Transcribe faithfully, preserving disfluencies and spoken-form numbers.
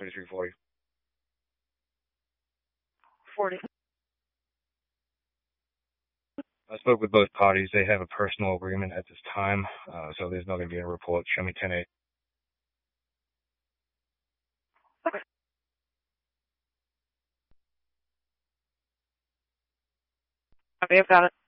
twenty-three forty. forty. I spoke with both parties. They have a personal agreement at this time, uh, so there's not going to be a report. Show me ten eight. Okay. Okay, I've got it.